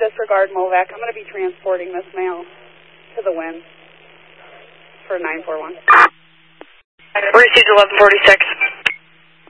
disregard MOVAC. I'm going to be transporting this mail to the wind for 941. We received 1146.